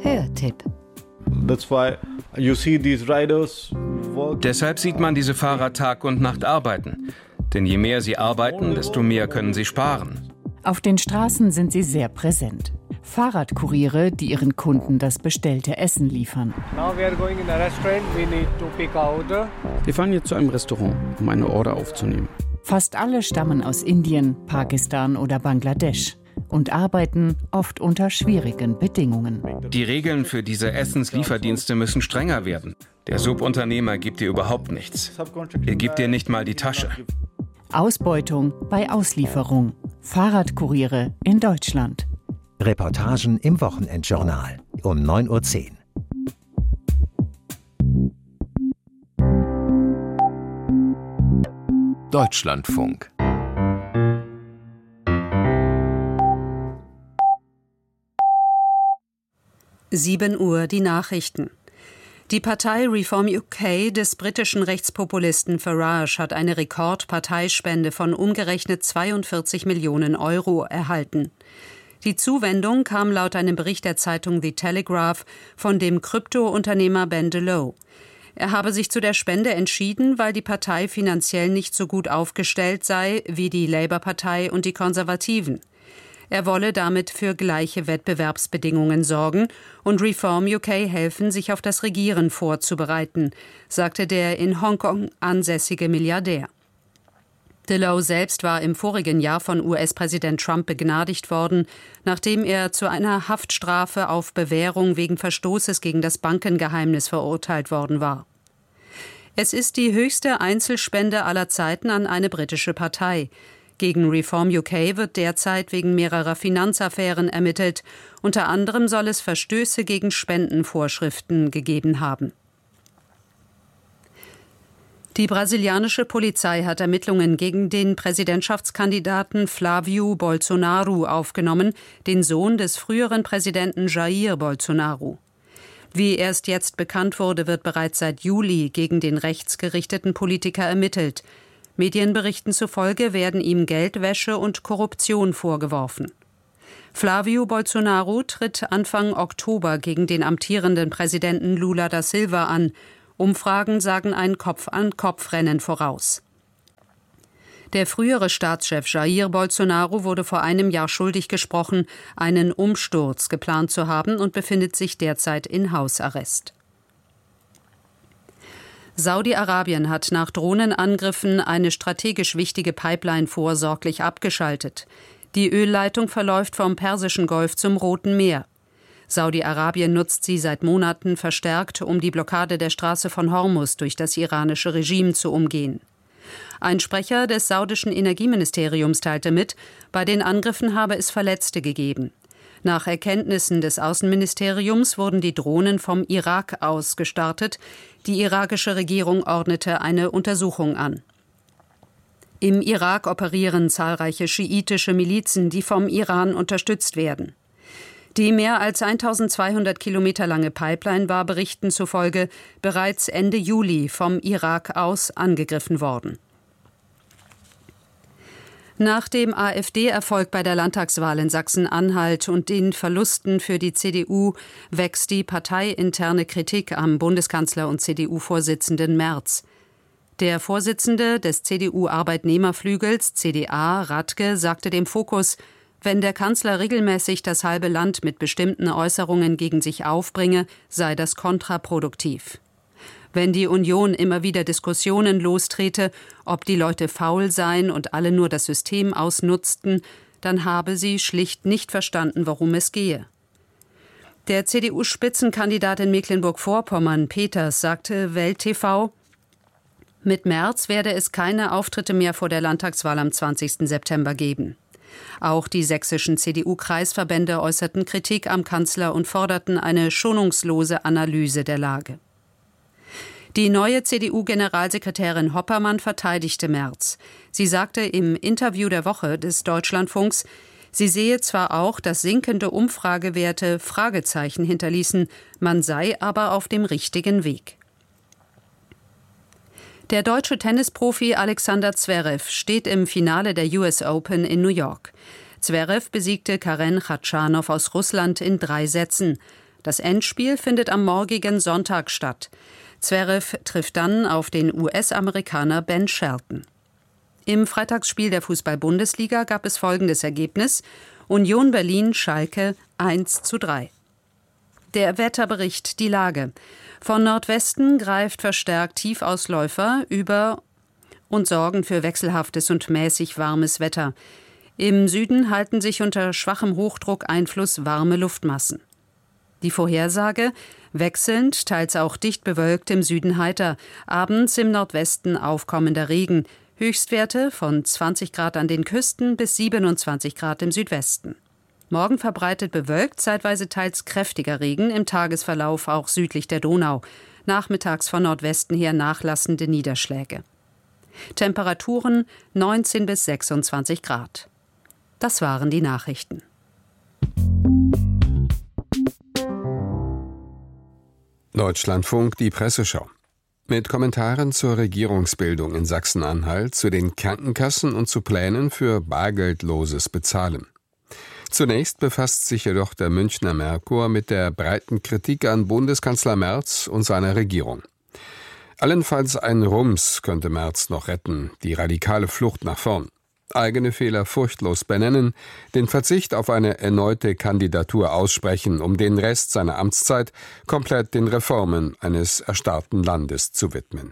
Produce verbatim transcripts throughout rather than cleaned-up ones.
Hörtipp. That's why you see these riders work. Deshalb sieht man diese Fahrer Tag und Nacht arbeiten. Denn je mehr sie arbeiten, desto mehr können sie sparen. Auf den Straßen sind sie sehr präsent. Fahrradkuriere, die ihren Kunden das bestellte Essen liefern. Wir fahren jetzt zu einem Restaurant, um eine Order aufzunehmen. Fast alle stammen aus Indien, Pakistan oder Bangladesch und arbeiten oft unter schwierigen Bedingungen. Die Regeln für diese Essenslieferdienste müssen strenger werden. Der Subunternehmer gibt dir überhaupt nichts. Er gibt dir nicht mal die Tasche. Ausbeutung bei Auslieferung. Fahrradkuriere in Deutschland. Reportagen im Wochenendjournal um neun Uhr zehn. Deutschlandfunk. sieben Uhr die Nachrichten. Die Partei Reform U K des britischen Rechtspopulisten Farage hat eine Rekordparteispende von umgerechnet zweiundvierzig Millionen Euro erhalten. Die Zuwendung kam laut einem Bericht der Zeitung The Telegraph von dem Krypto-Unternehmer Ben DeLow. Er habe sich zu der Spende entschieden, weil die Partei finanziell nicht so gut aufgestellt sei wie die Labour-Partei und die Konservativen. Er wolle damit für gleiche Wettbewerbsbedingungen sorgen und Reform U K helfen, sich auf das Regieren vorzubereiten, sagte der in Hongkong ansässige Milliardär. DeLow selbst war im vorigen Jahr von U S-Präsident Trump begnadigt worden, nachdem er zu einer Haftstrafe auf Bewährung wegen Verstoßes gegen das Bankengeheimnis verurteilt worden war. Es ist die höchste Einzelspende aller Zeiten an eine britische Partei. Gegen Reform U K wird derzeit wegen mehrerer Finanzaffären ermittelt. Unter anderem soll es Verstöße gegen Spendenvorschriften gegeben haben. Die brasilianische Polizei hat Ermittlungen gegen den Präsidentschaftskandidaten Flávio Bolsonaro aufgenommen, den Sohn des früheren Präsidenten Jair Bolsonaro. Wie erst jetzt bekannt wurde, wird bereits seit Juli gegen den rechtsgerichteten Politiker ermittelt. Medienberichten zufolge werden ihm Geldwäsche und Korruption vorgeworfen. Flávio Bolsonaro tritt Anfang Oktober gegen den amtierenden Präsidenten Lula da Silva an. Umfragen sagen ein Kopf-an-Kopf-Rennen voraus. Der frühere Staatschef Jair Bolsonaro wurde vor einem Jahr schuldig gesprochen, einen Umsturz geplant zu haben und befindet sich derzeit in Hausarrest. Saudi-Arabien hat nach Drohnenangriffen eine strategisch wichtige Pipeline vorsorglich abgeschaltet. Die Ölleitung verläuft vom Persischen Golf zum Roten Meer. Saudi-Arabien nutzt sie seit Monaten verstärkt, um die Blockade der Straße von Hormuz durch das iranische Regime zu umgehen. Ein Sprecher des saudischen Energieministeriums teilte mit, bei den Angriffen habe es Verletzte gegeben. Nach Erkenntnissen des Außenministeriums wurden die Drohnen vom Irak aus gestartet. Die irakische Regierung ordnete eine Untersuchung an. Im Irak operieren zahlreiche schiitische Milizen, die vom Iran unterstützt werden. Die mehr als eintausendzweihundert Kilometer lange Pipeline war Berichten zufolge bereits Ende Juli vom Irak aus angegriffen worden. Nach dem AfD-Erfolg bei der Landtagswahl in Sachsen-Anhalt und den Verlusten für die C D U wächst die parteiinterne Kritik am Bundeskanzler und C D U-Vorsitzenden Merz. Der Vorsitzende des C D U-Arbeitnehmerflügels, C D A, Radke, sagte dem Fokus, wenn der Kanzler regelmäßig das halbe Land mit bestimmten Äußerungen gegen sich aufbringe, sei das kontraproduktiv. Wenn die Union immer wieder Diskussionen lostrete, ob die Leute faul seien und alle nur das System ausnutzten, dann habe sie schlicht nicht verstanden, worum es gehe. Der C D U-Spitzenkandidat in Mecklenburg-Vorpommern, Peters, sagte Welt T V, mit Merz werde es keine Auftritte mehr vor der Landtagswahl am zwanzigsten September geben. Auch die sächsischen C D U-Kreisverbände äußerten Kritik am Kanzler und forderten eine schonungslose Analyse der Lage. Die neue C D U-Generalsekretärin Hoppermann verteidigte Merz. Sie sagte im Interview der Woche des Deutschlandfunks, sie sehe zwar auch, dass sinkende Umfragewerte Fragezeichen hinterließen, man sei aber auf dem richtigen Weg. Der deutsche Tennisprofi Alexander Zverev steht im Finale der U S Open in New York. Zverev besiegte Karen Khachanov aus Russland in drei Sätzen. Das Endspiel findet am morgigen Sonntag statt. Zverev trifft dann auf den U S-Amerikaner Ben Shelton. Im Freitagsspiel der Fußball-Bundesliga gab es folgendes Ergebnis: Union Berlin-Schalke eins zu drei. Der Wetterbericht, die Lage. Von Nordwesten greift verstärkt Tiefausläufer über und sorgen für wechselhaftes und mäßig warmes Wetter. Im Süden halten sich unter schwachem Hochdruckeinfluss warme Luftmassen. Die Vorhersage: wechselnd, teils auch dicht bewölkt, im Süden heiter, abends im Nordwesten aufkommender Regen, Höchstwerte von zwanzig Grad an den Küsten bis siebenundzwanzig Grad im Südwesten. Morgen verbreitet bewölkt, zeitweise teils kräftiger Regen, im Tagesverlauf auch südlich der Donau. Nachmittags von Nordwesten her nachlassende Niederschläge. Temperaturen neunzehn bis sechsundzwanzig Grad. Das waren die Nachrichten. Deutschlandfunk, die Presseschau. Mit Kommentaren zur Regierungsbildung in Sachsen-Anhalt, zu den Krankenkassen und zu Plänen für bargeldloses Bezahlen. Zunächst befasst sich jedoch der Münchner Merkur mit der breiten Kritik an Bundeskanzler Merz und seiner Regierung. Allenfalls ein Rums könnte Merz noch retten, die radikale Flucht nach vorn. Eigene Fehler furchtlos benennen, den Verzicht auf eine erneute Kandidatur aussprechen, um den Rest seiner Amtszeit komplett den Reformen eines erstarrten Landes zu widmen.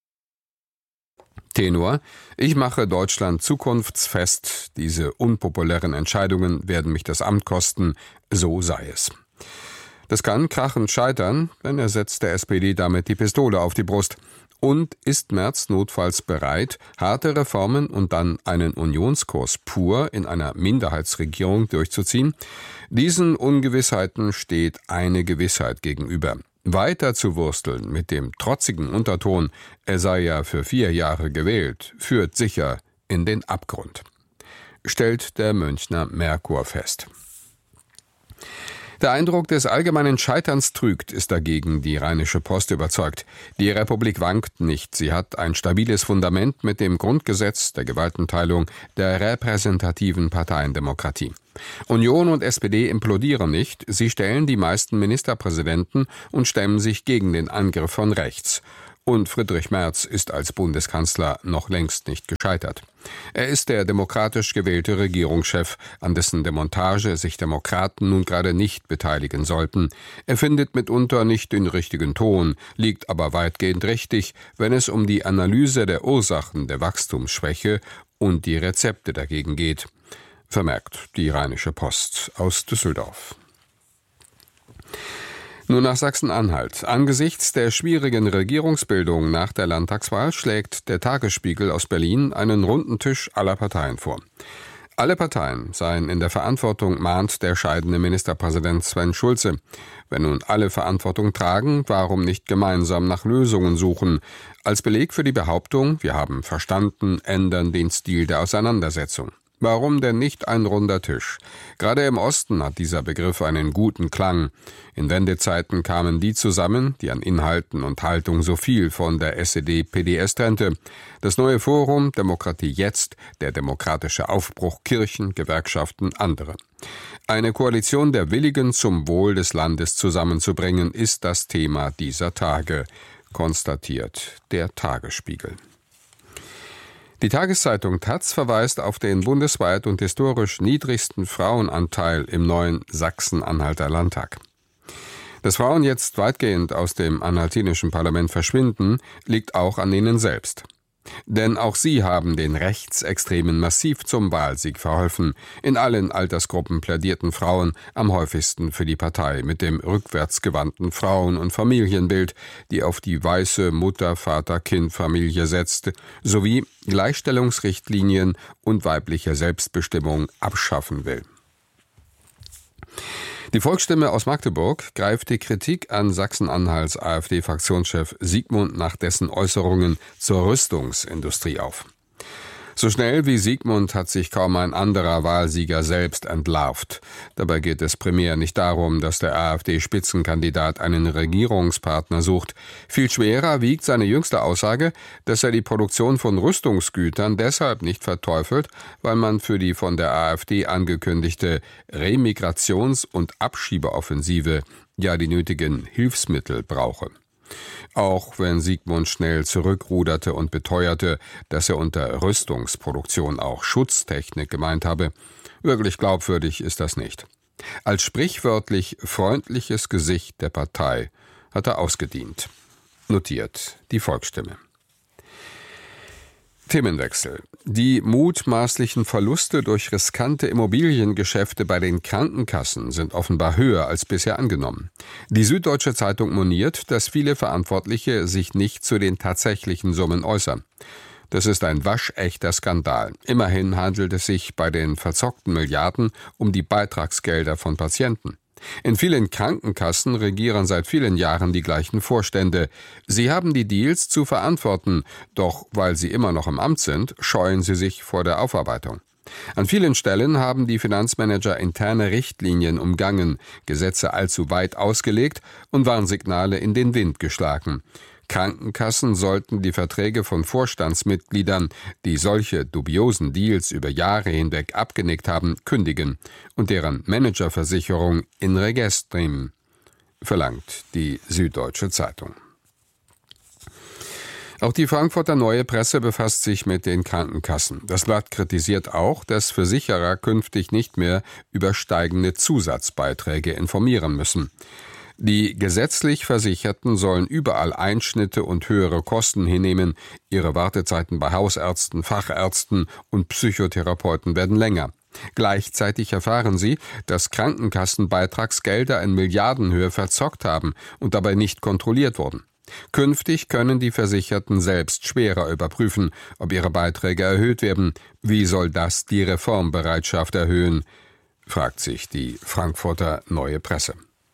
Tenor: Ich mache Deutschland zukunftsfest, diese unpopulären Entscheidungen werden mich das Amt kosten, so sei es. Das kann krachend scheitern, denn er setzt der S P D damit die Pistole auf die Brust. Und ist Merz notfalls bereit, harte Reformen und dann einen Unionskurs pur in einer Minderheitsregierung durchzuziehen? Diesen Ungewissheiten steht eine Gewissheit gegenüber. Weiter zu wursteln mit dem trotzigen Unterton, er sei ja für vier Jahre gewählt, führt sicher in den Abgrund, stellt der Münchner Merkur fest. Der Eindruck des allgemeinen Scheiterns trügt, ist dagegen die Rheinische Post überzeugt. Die Republik wankt nicht. Sie hat ein stabiles Fundament mit dem Grundgesetz der Gewaltenteilung der repräsentativen Parteiendemokratie. Union und S P D implodieren nicht. Sie stellen die meisten Ministerpräsidenten und stemmen sich gegen den Angriff von rechts. Und Friedrich Merz ist als Bundeskanzler noch längst nicht gescheitert. Er ist der demokratisch gewählte Regierungschef, an dessen Demontage sich Demokraten nun gerade nicht beteiligen sollten. Er findet mitunter nicht den richtigen Ton, liegt aber weitgehend richtig, wenn es um die Analyse der Ursachen der Wachstumsschwäche und die Rezepte dagegen geht, vermerkt die Rheinische Post aus Düsseldorf. Nun nach Sachsen-Anhalt. Angesichts der schwierigen Regierungsbildung nach der Landtagswahl schlägt der Tagesspiegel aus Berlin einen runden Tisch aller Parteien vor. Alle Parteien seien in der Verantwortung, mahnt der scheidende Ministerpräsident Sven Schulze. Wenn nun alle Verantwortung tragen, warum nicht gemeinsam nach Lösungen suchen? Als Beleg für die Behauptung, wir haben verstanden, ändern den Stil der Auseinandersetzung. Warum denn nicht ein runder Tisch? Gerade im Osten hat dieser Begriff einen guten Klang. In Wendezeiten kamen die zusammen, die an Inhalten und Haltung so viel von der S E D-P D S trennte. Das neue Forum Demokratie jetzt, der demokratische Aufbruch Kirchen, Gewerkschaften, andere. Eine Koalition der Willigen zum Wohl des Landes zusammenzubringen, ist das Thema dieser Tage, konstatiert der Tagesspiegel. Die Tageszeitung Taz verweist auf den bundesweit und historisch niedrigsten Frauenanteil im neuen Sachsen-Anhalter Landtag. Dass Frauen jetzt weitgehend aus dem anhaltinischen Parlament verschwinden, liegt auch an ihnen selbst. Denn auch sie haben den Rechtsextremen massiv zum Wahlsieg verholfen. In allen Altersgruppen plädierten Frauen am häufigsten für die Partei mit dem rückwärtsgewandten Frauen- und Familienbild, die auf die weiße Mutter-Vater-Kind-Familie setzt, sowie Gleichstellungsrichtlinien und weibliche Selbstbestimmung abschaffen will. Die Volksstimme aus Magdeburg greift die Kritik an Sachsen-Anhalts AfD-Fraktionschef Siegmund nach dessen Äußerungen zur Rüstungsindustrie auf. So schnell wie Sigmund hat sich kaum ein anderer Wahlsieger selbst entlarvt. Dabei geht es primär nicht darum, dass der AfD-Spitzenkandidat einen Regierungspartner sucht. Viel schwerer wiegt seine jüngste Aussage, dass er die Produktion von Rüstungsgütern deshalb nicht verteufelt, weil man für die von der AfD angekündigte Remigrations- und Abschiebeoffensive ja die nötigen Hilfsmittel brauche. Auch wenn Sigmund schnell zurückruderte und beteuerte, dass er unter Rüstungsproduktion auch Schutztechnik gemeint habe, wirklich glaubwürdig ist das nicht. Als sprichwörtlich freundliches Gesicht der Partei hat er ausgedient. Notiert die Volksstimme. Themenwechsel. Die mutmaßlichen Verluste durch riskante Immobiliengeschäfte bei den Krankenkassen sind offenbar höher als bisher angenommen. Die Süddeutsche Zeitung moniert, dass viele Verantwortliche sich nicht zu den tatsächlichen Summen äußern. Das ist ein waschechter Skandal. Immerhin handelt es sich bei den verzockten Milliarden um die Beitragsgelder von Patienten. In vielen Krankenkassen regieren seit vielen Jahren die gleichen Vorstände. Sie haben die Deals zu verantworten, doch weil sie immer noch im Amt sind, scheuen sie sich vor der Aufarbeitung. An vielen Stellen haben die Finanzmanager interne Richtlinien umgangen, Gesetze allzu weit ausgelegt und Warnsignale in den Wind geschlagen. Krankenkassen sollten die Verträge von Vorstandsmitgliedern, die solche dubiosen Deals über Jahre hinweg abgenickt haben, kündigen und deren Managerversicherung in Regress nehmen, verlangt die Süddeutsche Zeitung. Auch die Frankfurter Neue Presse befasst sich mit den Krankenkassen. Das Blatt kritisiert auch, dass Versicherer künftig nicht mehr über steigende Zusatzbeiträge informieren müssen. Die gesetzlich Versicherten sollen überall Einschnitte und höhere Kosten hinnehmen. Ihre Wartezeiten bei Hausärzten, Fachärzten und Psychotherapeuten werden länger. Gleichzeitig erfahren sie, dass Krankenkassenbeitragsgelder in Milliardenhöhe verzockt haben und dabei nicht kontrolliert wurden. Künftig können die Versicherten selbst schwerer überprüfen, ob ihre Beiträge erhöht werden. Wie soll das die Reformbereitschaft erhöhen, fragt sich die Frankfurter Neue Presse.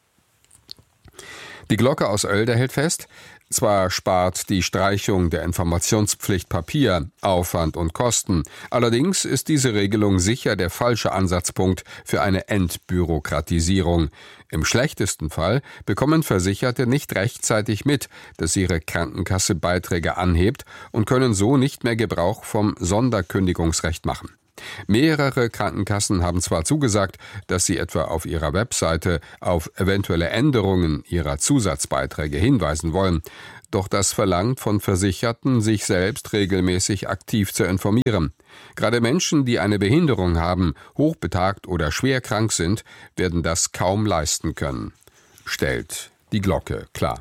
Die Glocke aus Oelde hält fest, zwar spart die Streichung der Informationspflicht Papier, Aufwand und Kosten, allerdings ist diese Regelung sicher der falsche Ansatzpunkt für eine Entbürokratisierung. Im schlechtesten Fall bekommen Versicherte nicht rechtzeitig mit, dass ihre Krankenkasse Beiträge anhebt und können so nicht mehr Gebrauch vom Sonderkündigungsrecht machen. Mehrere Krankenkassen haben zwar zugesagt, dass sie etwa auf ihrer Webseite auf eventuelle Änderungen ihrer Zusatzbeiträge hinweisen wollen, doch das verlangt von Versicherten, sich selbst regelmäßig aktiv zu informieren. Gerade Menschen, die eine Behinderung haben, hochbetagt oder schwer krank sind, werden das kaum leisten können, stellt die Glocke klar.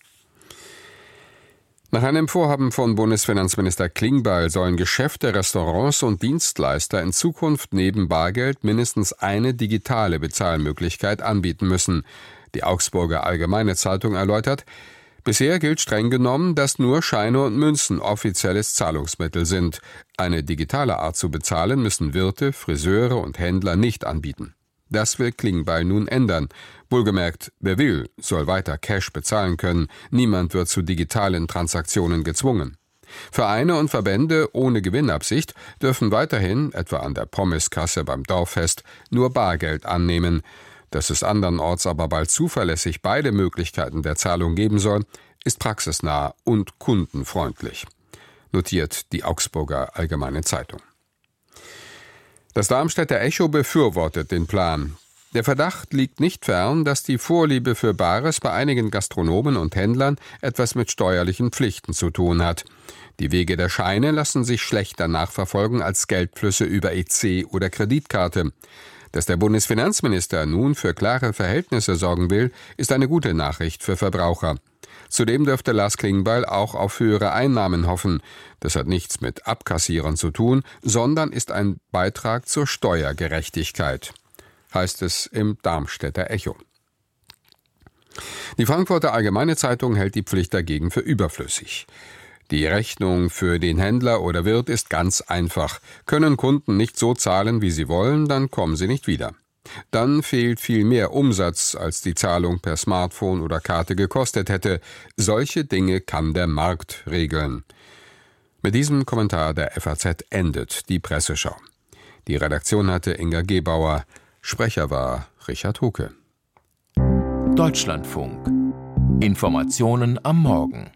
Nach einem Vorhaben von Bundesfinanzminister Klingbeil sollen Geschäfte, Restaurants und Dienstleister in Zukunft neben Bargeld mindestens eine digitale Bezahlmöglichkeit anbieten müssen. Die Augsburger Allgemeine Zeitung erläutert, bisher gilt streng genommen, dass nur Scheine und Münzen offizielles Zahlungsmittel sind. Eine digitale Art zu bezahlen müssen Wirte, Friseure und Händler nicht anbieten. Das will Klingbeil nun ändern. Wohlgemerkt, wer will, soll weiter Cash bezahlen können. Niemand wird zu digitalen Transaktionen gezwungen. Vereine und Verbände ohne Gewinnabsicht dürfen weiterhin, etwa an der Pommeskasse beim Dorffest, nur Bargeld annehmen. Dass es andernorts aber bald zuverlässig beide Möglichkeiten der Zahlung geben soll, ist praxisnah und kundenfreundlich, notiert die Augsburger Allgemeine Zeitung. Das Darmstädter Echo befürwortet den Plan. Der Verdacht liegt nicht fern, dass die Vorliebe für Bares bei einigen Gastronomen und Händlern etwas mit steuerlichen Pflichten zu tun hat. Die Wege der Scheine lassen sich schlechter nachverfolgen als Geldflüsse über E C oder Kreditkarte. Dass der Bundesfinanzminister nun für klare Verhältnisse sorgen will, ist eine gute Nachricht für Verbraucher. Zudem dürfte Lars Klingbeil auch auf höhere Einnahmen hoffen. Das hat nichts mit Abkassieren zu tun, sondern ist ein Beitrag zur Steuergerechtigkeit, heißt es im Darmstädter Echo. Die Frankfurter Allgemeine Zeitung hält die Pflicht dagegen für überflüssig. Die Rechnung für den Händler oder Wirt ist ganz einfach. Können Kunden nicht so zahlen, wie sie wollen, dann kommen sie nicht wieder. Dann fehlt viel mehr Umsatz, als die Zahlung per Smartphone oder Karte gekostet hätte. Solche Dinge kann der Markt regeln. Mit diesem Kommentar der F A Z endet die Presseschau. Die Redaktion hatte Inga Gebauer, Sprecher war Richard Hucke. Deutschlandfunk. Informationen am Morgen.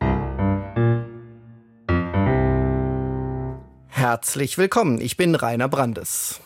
Herzlich willkommen, ich bin Rainer Brandes.